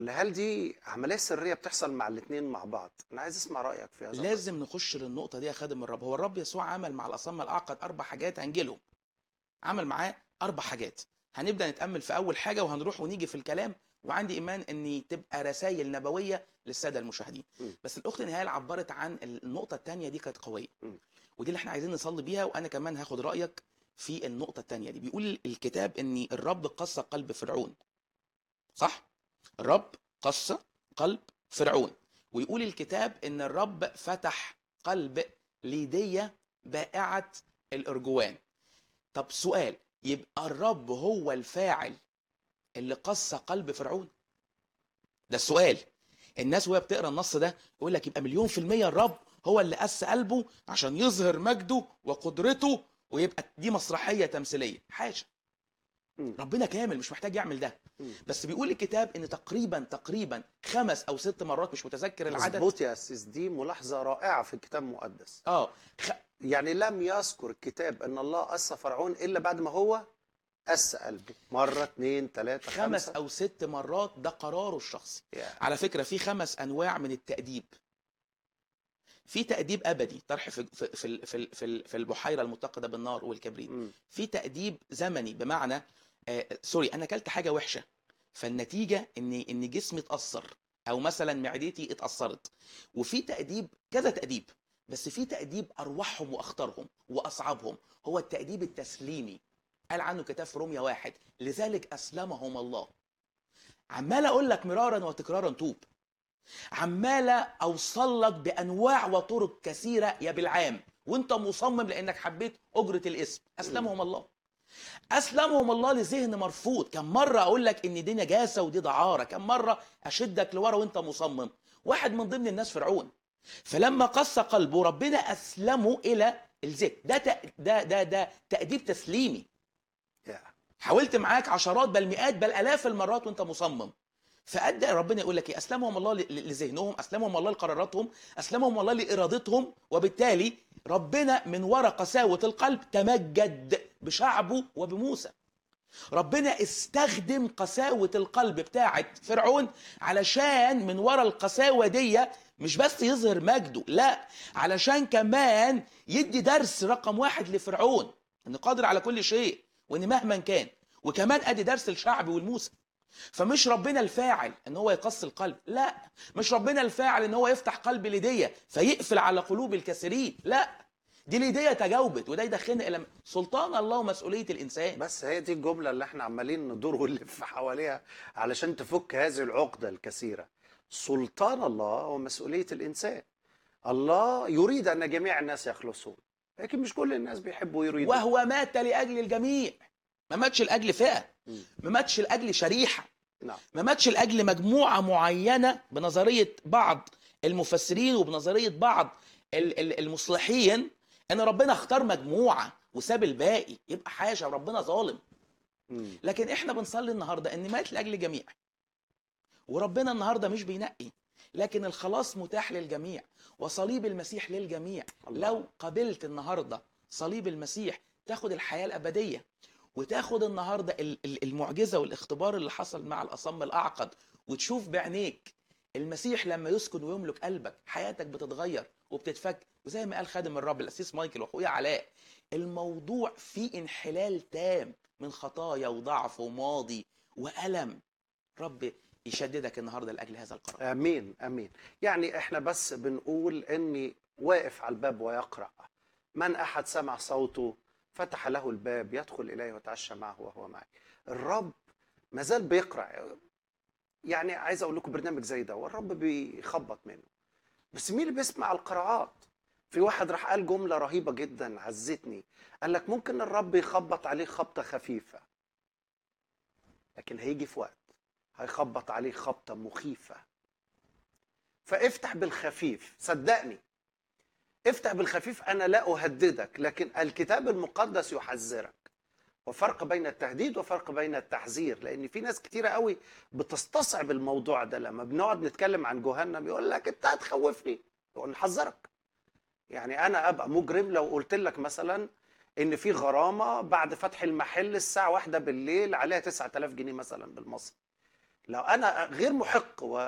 هل دي عملية سرية بتحصل مع الاتنين مع بعض؟ أنا عايز أسمع رأيك في هذا الأمر. لازم نخش للنقطة دي يا خادم الرب. هو الرب يسوع عمل مع الأصم الأعقد 4 حاجات هنجيلهم. عمل معاه 4 حاجات. هنبدأ نتأمل في أول حاجة وهنروح ونيجي في الكلام، وعندي إيمان إن تبقى رسائل نبوية للسادة المشاهدين. إمم، بس الأخت نهال عبرت عن النقطة التانية دي كانت قوية، إمم، ودي اللي احنا عايزين نصلي بيها، وأنا كمان هاخد رأيك في النقطة التانية دي. بيقول الكتاب إن الرب قسى قلب فرعون، صح؟ الرب قسى قلب فرعون. ويقول الكتاب ان الرب فتح قلب ليدية بائعة الارجوان. طب سؤال، يبقى الرب هو الفاعل اللي قسى قلب فرعون؟ ده السؤال. الناس وهي بتقرا النص ده يقول لك يبقى 100% الرب هو اللي قسى قلبه عشان يظهر مجده وقدرته، ويبقى دي مسرحية تمثيلية. حاشا، إمم، ربنا كامل مش محتاج يعمل ده. إمم. بس بيقول الكتاب ان تقريبا 5 أو 6 مرات، مش متذكر العدد. مظبوط يا أسيس، دي ملاحظة رائعة في الكتاب المقدس. اه خ... يعني لم يذكر الكتاب أن الله قسى فرعون إلا بعد ما هو قسى قلبه، مرة 2 3 5 5. أو 6 مرات، ده قراره الشخصي. ياه! على فكرة في 5 أنواع من التأديب. في تأديب أبدي، طرح في البحيرة المتقدة بالنار والكبريت. إمم، في تأديب زمني، بمعنى سوري، أنا أكلت حاجة وحشة فالنتيجة إن جسمي اتأثر، أو مثلا معدتي اتأثرت. وفي تأديب، كذا تأديب، بس في تأديب أروعهم وأخطرهم وأصعبهم، هو التأديب التسليمي. قال عنه كتاب في روميا 1: لذلك أسلمهم الله. عمال أقول لك مرارا وتكرارا توب، عمالة أوصل لك بأنواع وطرق كثيرة يا بالعام، وانت مصمم لأنك حبيت أجرة الاسم. إمم، أسلمهم الله. أسلمهم الله لذهن مرفوض. كم مرة أقول لك إن دي نجاسة ودي دعارة، كم مرة أشدك لورا وانت مصمم. واحد من ضمن الناس فرعون، فلما قسى قلبه ربنا أسلمه إلى الزيت. ده تأديب تسليمي. ياه! حاولت معاك عشرات بل مئات بل آلاف المرات وانت مصمم، فأدى ربنا يقول لك ايه؟ اسلمهم الله لذهنهم، اسلمهم الله لقراراتهم، اسلمهم الله لارادتهم. وبالتالي ربنا من وراء قساوة القلب تمجد بشعبه وبموسى. ربنا استخدم قساوة القلب بتاعة فرعون علشان من وراء القساوة دي مش بس يظهر مجده، لا، علشان كمان يدي درس رقم 1 لفرعون، ان قادر على كل شيء وان مهما كان. وكمان ادي درس للشعب والموسى. فمش ربنا الفاعل ان هو يقص القلب، لا. مش ربنا الفاعل ان هو يفتح قلب ليديا فيقفل على قلوب الكثيرين، لا. دي ليديا تجاوبت، وده يدخلنا الى سلطان الله ومسؤولية الانسان. بس هي دي الجملة اللي احنا عمالين ندور ونلف حواليها علشان تفك هذه العقدة الكثيرة. سلطان الله ومسؤولية الإنسان. الله يريد أن جميع الناس يخلصون، لكن مش كل الناس بيحبوا يريدوا. وهو مات لاجل الجميع، ما ماتش لاجل فئة، مم. ما ماتش لاجل شريحة، نعم. ما ماتش لاجل مجموعة معينة بنظرية بعض المفسرين وبنظرية بعض المصلحين، ان ربنا اختار مجموعة وساب الباقي. يبقى حاشا، ربنا ظالم. مم. لكن احنا بنصلي النهارده ان مات لاجل الجميع، وربنا النهارده مش بينقي، لكن الخلاص متاح للجميع، وصليب المسيح للجميع. الله. لو قبلت النهارده صليب المسيح تاخد الحياه الابديه، وتاخد النهارده المعجزه والاختبار اللي حصل مع الاصم الاعقد، وتشوف بعينيك المسيح لما يسكن ويملك قلبك حياتك بتتغير وبتتفك. وزي ما قال خادم الرب الاسيس مايكل واخويا علاء، الموضوع فيه انحلال تام من خطايا وضعف وماضي والم. رب يشددك النهارده لاجل هذا القرار. امين امين. يعني احنا بس بنقول اني واقف على الباب ويقرأ، من احد سمع صوته فتح له الباب يدخل اليه ويتعشى معه وهو معي. الرب ما زال بيقرأ. يعني عايز اقول لكم برنامج زي ده والرب بيخبط منه، بس مين اللي بيسمع القراءات؟ في واحد راح قال جملة رهيبة جدا عزتني، قال لك ممكن الرب يخبط عليه خبطة خفيفة، لكن هيجي في وقت هيخبط عليه خبطة مخيفة. فافتح بالخفيف، صدقني افتح بالخفيف. انا لا اهددك، لكن الكتاب المقدس يحذرك. وفرق بين التهديد وفرق بين التحذير، لان في ناس كتيرة قوي بتستصعب الموضوع ده. لما بنقعد نتكلم عن جهنم يقول لك انت هتخوفني، يقول نحذرك. يعني انا ابقى مجرم لو قلت لك مثلا ان في غرامة بعد فتح المحل الساعة 1 بالليل عليها 9000 جنيه مثلا بالمصري. لو انا غير محق